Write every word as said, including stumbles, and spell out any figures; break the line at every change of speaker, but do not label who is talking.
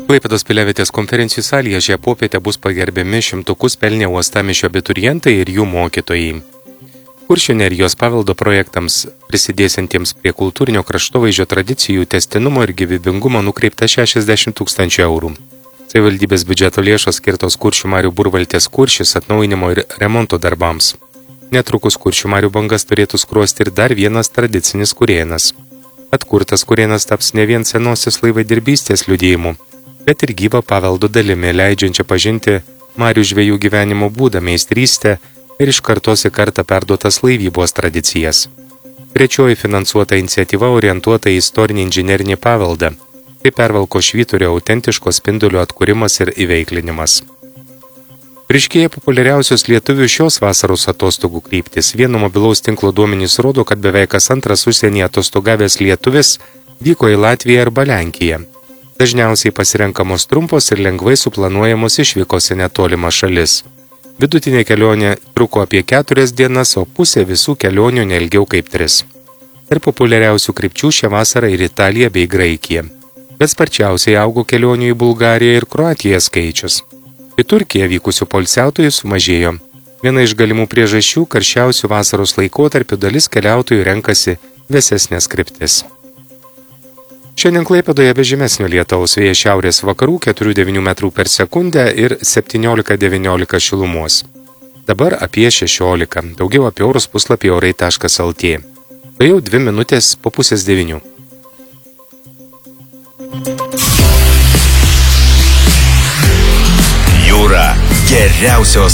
Klaipėdos piliavietės konferencijų salėje šią popietę bus pagerbiami šimtukus pelnę uostamiesčio abiturientai ir jų mokytojai. Kuršių nerijos paveldo projektams prisidėsiantiems prie kultūrinio kraštovaizdžio tradicijų tęstinumo ir gyvybingumo nukreipta šešiasdešimt tūkstančių eurų. Savivaldybės biudžeto lėšos skirtos Kuršių marių burvaltės Kuršis atnaujinimo ir remonto darbams. Netrukus Kuršių marių bangas turėtų skruosti ir dar vienas tradicinis Kurėnas. Atkurtas Kurėnas taps ne vien senosios laivadirbystės liudijimu, bet ir gyva paveldo dalimi, leidžiančia pažinti marių žvejų gyvenimo būdą, meistrystę ir iš kartos į kartą perduotas laivybos tradicijas. Trečioji finansuota iniciatyva orientuota į istorinį inžinerinį paveldą. Tai pervalko švyturio autentiško spindulio atkūrimas ir įveiklinimas. Ryškėja populiariausios lietuvių šios vasaros atostogų kryptis. Vieno mobilaus tinklo duomenys rodo, kad beveik kas antras užsienyje atostogavęs lietuvis vyko į Latviją arba Lenkiją. Dažniausiai pasirenkamos trumpos ir lengvai suplanuojamos išvykos į netolimą šalis. Vidutinė kelionė truko apie keturias dienas, o pusė visų kelionių neilgiau kaip tris. Ir populiariausių krypčių šią vasarą ir Italija bei Graikija. Bet sparčiausiai augo kelionių į Bulgariją ir Kroatiją skaičius. Į Turkiją vykusių poilsiautojų sumažėjo. Viena iš galimų priežasčių – karščiausių vasaros laikotarpių dalis keliautojų renkasi vėsesnės kryptis. Šiandien Klaipėdoje be žymesnio lietaus, vėjas šiaurės vakarų keturi devyni metrų per sekundę ir septyniolika devyniolika šilumos. Dabar apie šešiolika. Daugiau apie orus puslapį orai taškas lt. Tai jau dvi minutės po pusės devynių.
Jūra geriausios